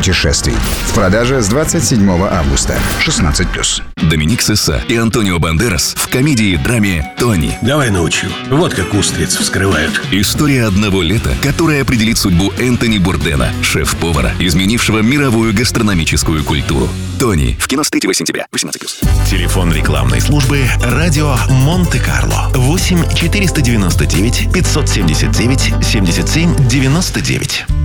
путешествий. В продаже с 27 августа. 16+. Доминик Сесса и Антонио Бандерас в комедии-драме «Тони». Давай научу. Вот как устриц вскрывают. История одного лета, которая определит судьбу Энтони Бурдена, шеф-повара, изменившего мировую гастрономическую культуру. «Тони» в кино с 3 сентября. 18+. Телефон рекламной службы «Радио Монте-Карло». 8 499 579 77 99.